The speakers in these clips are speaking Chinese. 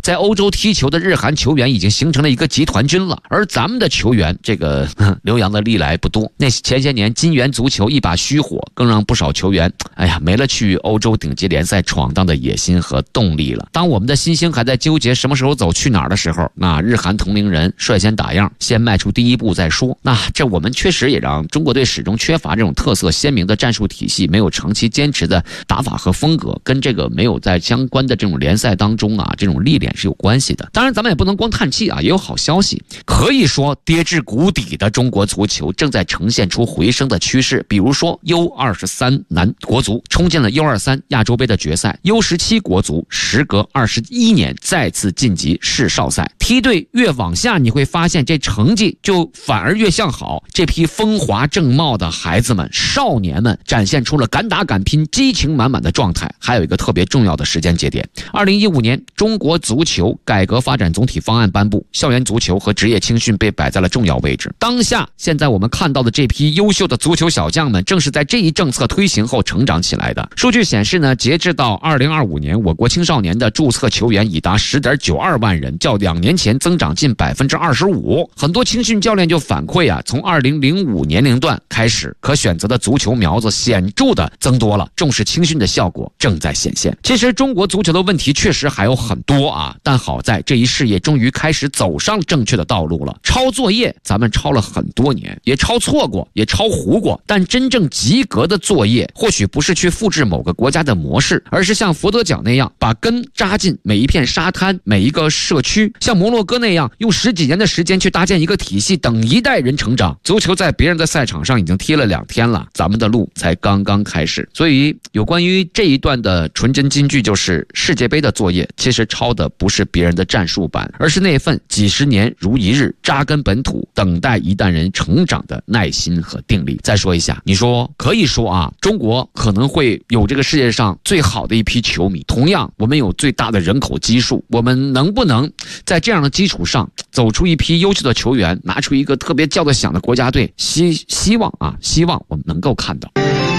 在欧洲踢球的日韩球员已经形成了一个集团军了，而咱们的球员这个留洋的历来不多。那前些年金元足球一把虚火，更让不少球员没了去欧洲顶级联赛闯荡的野心和动力了。当我们的新星还在纠结什么时候走去哪儿的时候，那日韩同龄人率先打样，先迈出第一步再说。那这我们确实也让中国队始终缺乏这种特色鲜明的战术体系，没有长期坚持的打法和风格，跟这个没有在相关的这种联赛当中这种历练是有关系的。当然咱们也不能光叹气也有好消息。可以说跌至谷底的中国足球正在呈现出回升的趋势。比如说 U23 男国足冲进了 U23 亚洲杯的决赛， U17 国足时隔21年再次晋级世少赛。梯队越往下，你会发现这成绩就反而越向好。这批风华正茂的孩子们、少年们展现出了敢打敢拼、激情满满的状态。还有一个特别重要的时间节点，2015年中国足球改革发展总体方案颁布，校园足球和职业青训被摆在了重要位置。当下现在我们看到的这批优秀的足球小将们，正是在这一政策推行后成长起来的。数据显示呢，截至到2025年，我国青少年的注册球员已达 10.92 万人，较2年前增长近 25%。 很多青训教练就反馈从2005年龄段开始，可选择的足球苗子显著的增多了，重视青训的效果正在显现。其实中国足球的问题确实还有很多但好在这一事业终于开始走上正确的道路了。抄作业咱们抄了很多年，也抄错过，也抄糊过，但真正及格的作业或许不是去复制某个国家的模式，而是像佛得角那样把根扎进每一片沙滩、每一个社区，像摩洛哥那样用10几年的时间去搭建一个体系，等一代人成长。足球在别人的赛场上已经踢了2天了，咱们的路才刚刚开始。所以有关于这一段的纯真金句，就是世界杯的作业其实抄的不是别人的战术版，而是那份几十年如一日扎根本土、等待一代人成长的耐心和定力。再说一下，你说可以说中国可能会有这个世界上最好的一批球迷，同样我们有最大的人口基数，我们能不能在这样的基础上走出一批优秀的球员，拿出一个特别叫得响的国家队？希望我们能够看到。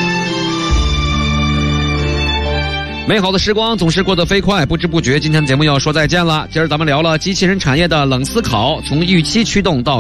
美好的时光总是过得飞快，不知不觉今天的节目要说再见了。今儿咱们聊了机器人产业的冷思考，从预期驱动到